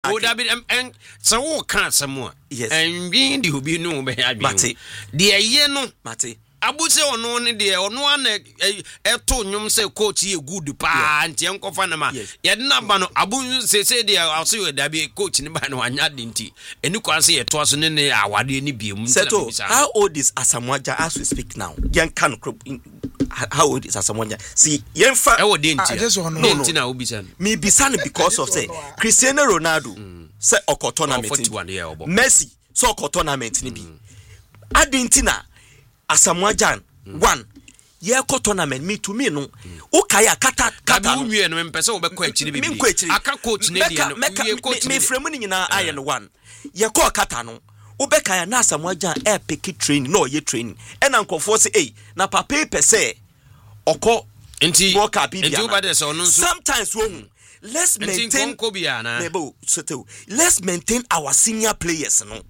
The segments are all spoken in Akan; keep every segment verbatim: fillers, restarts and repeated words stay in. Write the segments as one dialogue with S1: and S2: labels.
S1: oh David and so all can't some yes and being the be no be Mate the ye no Mate abuse ono ne de ono ana eto nyum se coach ye good pa anti enko fa na ma ye na ba no abu se se de also we da be coach ne ba no anya de nti eni kwa se ye to so ne ne awade ni bi mu
S2: Seto, how old is Asamoah as we speak now? Yen kan how old is Asamoah? See, yen fa
S1: e wo de nti
S2: no nti
S1: na obi san
S2: me bi san because of say Cristiano Ronaldo say okọ tournament Messi so okọ tournament ni bi adentina Asamoah Gyan one ye ko tournament me to me no o kaya kata kata
S1: no wie no mpese wo be ko akiri bi aka coach ne die no
S2: me coach me frame ni nyina aye no one ye ko kata no o be kaya na Asamoah Gyan e pick training no ye training e na nkofo se eh na papa pe se okọ
S1: enti
S2: enti
S1: wo ba de so no nso
S2: sometimes wo let's maintain nebo so let's maintain our senior players no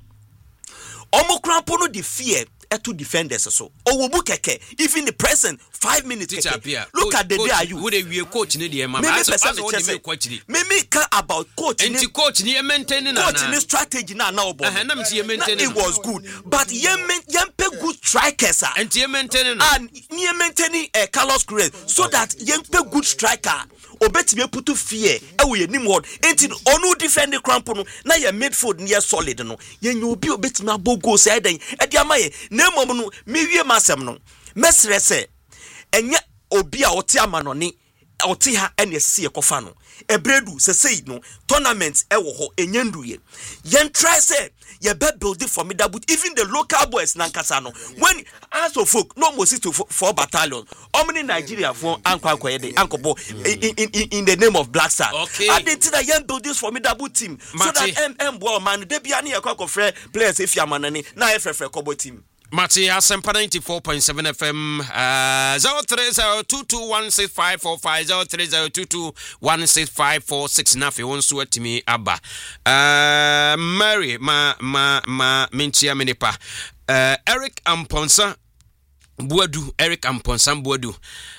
S2: omo krampo no the fear to defenders so owo bu keke even the present five minutes keke. Look at the day are you
S1: who dey we coach ni dey mama
S2: as as what dey make coach me me ka about coach
S1: ni coach ni maintain na
S2: coach ni strategy na na obo
S1: eh na me see maintain
S2: it was good but ye ye pe good strikers ah
S1: and ye maintain na
S2: and ye maintain eh Carlos Queiroz so that ye pe good striker obetime putu fear e wo yenim word enti onu defend the cramp no na ye midfield ne ye solid no ye nya obi obetime abogo say den e dia maye na mom no me wie masem no mesre se enye obi a ote amanoni ote ha ene se ekofa no ebredu se sei no tournament e wo ho enyanduye ye try say ye be build formidable even the local boys nankasa no when as of folk no mo sit to four battalion omni Nigeria for anko anko yede ankobo in, in in the name of Black Star I did that ye build this formidable team so that m m boy man de bia na ye kwakọ frɛ players if yamanani na ye frɛ frɛ kobo team
S1: Mati Asempa ninety-four point seven F M uh zero three zero two two one six five four five zero three zero two two one six five four six nafi wonso atimi aba uh Mary ma ma ma mentia menipa uh Eric Amponsa Buadu Eric Amponsa Buadu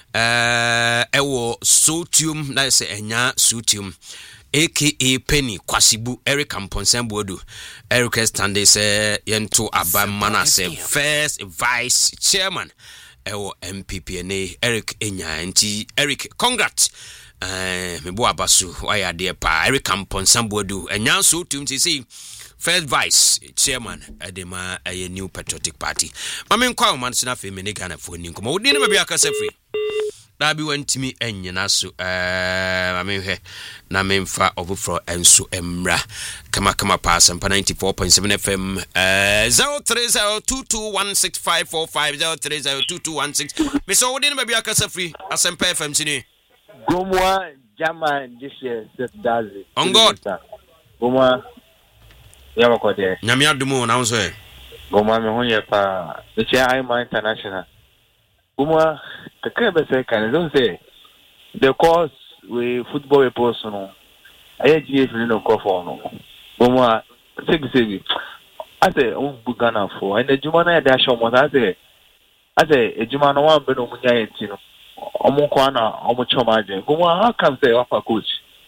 S1: uh ewo Sotium na se enya Sotium aka Penny Kwasibu Eric Amponsa Buadu Eric Stande say yento abamana say first vice chairman ewo M P P N A Eric Enya nti Eric congrats eh me bo abasu why dey pa Eric Amponsa Buadu enya so tum say first vice chairman edema a new patriotic party mame kwa man so na fe me ne Ghana fo ni nkomo odi ne ba bia kasa free da bi wantimi enyina so eh mame hwe na memfa obufro enso emra kama kama pass Asempa ninety-four point seven F M uh zero three zero two two one six five four five zero three zero two two one six me so wodi ne ba bia kasa free Asempa F M sini
S3: Gomwa German this year set dazi
S1: on God
S3: Gomwa yawa ko de
S1: nyame adumo na unso e
S3: Gomwa me honye pa the chair my international Gomwa the kebe say can don't say the course we football person I G F no go for no Gomwa sigi sigi I say on Ghana for and the juma na da show mo I say I say e juma no wan be no munya enti no omo kwa na omo choma je Gomwa how come say what coach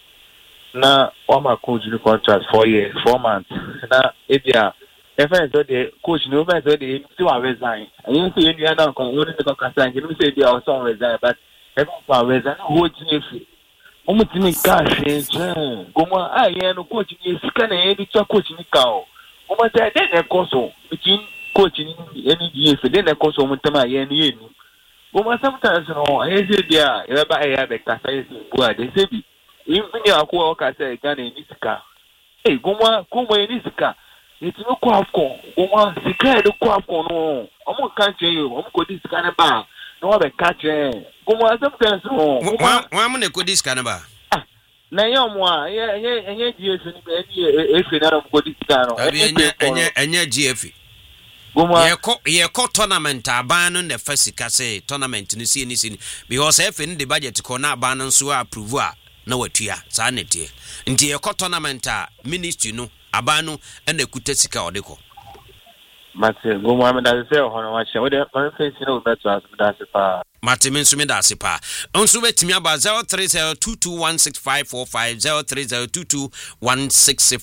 S3: na wama coach the contract for years four months na ebia if I said the coach no over said the still resign and you say you na kon only the concern you say they also resign but everyone resign who if omo timi cash eh Gomwa ah ye no coach ni sika na ye to coach ni ka o omo say den e koso between coach ni any G F den e koso omo tama ye ni ye ni Gomwa sometimes no I say dia e ba e ya be kasa ye bo they say bi even akwa oka say Ghana ni sika eh Gomwa Gomwa ni sika it's no kwa afko Gomwa sika e kwa afko no omo kan che yo omo ko di sika na ba no be ka che Gomwa sometimes no
S1: wa wa mo ne ko di sika na ba
S3: na yo mo a ye ye ye G F ni be ni e fe na ko di sika no
S1: enye enye enye G F
S3: Gomwa
S1: ye ko ye ko tournament aban no na fa sika say tournament ni si ni si because F ni the budget ko na aban no so approve a na watua sa netie nti ye ko tournament a ministry no abanu ena kuta sika odeko
S3: Mate Gomwa me da se ho no wa che we de man face no better as me da se pa
S1: Mate me nso me da se pa onso betimi aba zero three zero two two one six five four five zero three zero two two one six